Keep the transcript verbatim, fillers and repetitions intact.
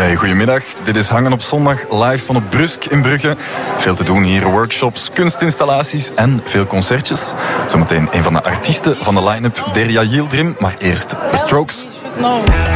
Hey, goedemiddag. Dit is Hangen op Zondag, live van op Brusk in Brugge. Veel te doen hier, workshops, kunstinstallaties en veel concertjes. Zometeen een van de artiesten van de line-up, Derya Yildirim, maar eerst The Strokes.